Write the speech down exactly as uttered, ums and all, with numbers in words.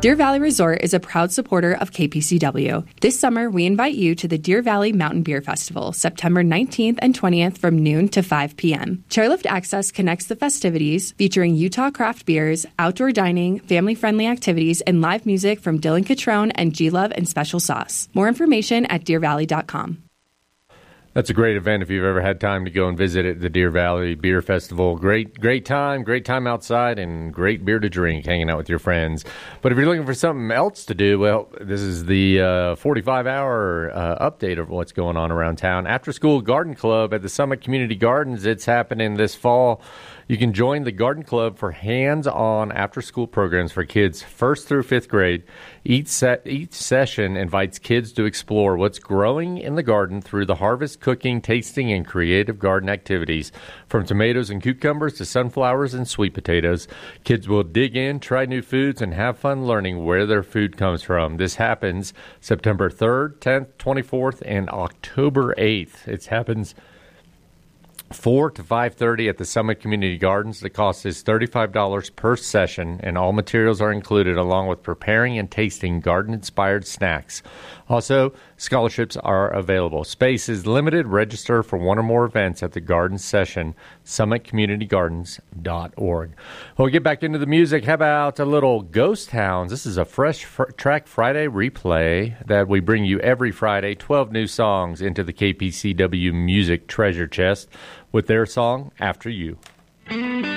Deer Valley Resort is a proud supporter of K P C W. This summer, we invite you to the Deer Valley Mountain Beer Festival, September nineteenth and twentieth from noon to five p.m. Chairlift Access connects the festivities, featuring Utah craft beers, outdoor dining, family-friendly activities, and live music from Dylan Catrone and G-Love and Special Sauce. More information at deer valley dot com. That's a great event if you've ever had time to go and visit at the Deer Valley Beer Festival. Great, great time, great time outside, and great beer to drink, hanging out with your friends. But if you're looking for something else to do, well, this is the uh, forty-five hour uh, update of what's going on around town. After School Garden Club at the Summit Community Gardens, it's happening this fall. You can join the Garden Club for hands-on after-school programs for kids first through fifth grade. Each, se- each session invites kids to explore what's growing in the garden through the harvest, cooking, tasting, and creative garden activities. From tomatoes and cucumbers to sunflowers and sweet potatoes, kids will dig in, try new foods, and have fun learning where their food comes from. This happens September third, tenth, twenty-fourth, and October eighth. It happens four to five thirty at the Summit Community Gardens. The cost is thirty-five dollars per session, and all materials are included, along with preparing and tasting garden-inspired snacks. Also, scholarships are available. Space is limited. Register for one or more events at the garden session, summit community gardens dot org. Well, we'll get back into the music. How about a little Ghost Towns? This is a Fresh Fr- Track Friday replay that we bring you every Friday, twelve new songs into the K P C W Music Treasure Chest with their song, After You.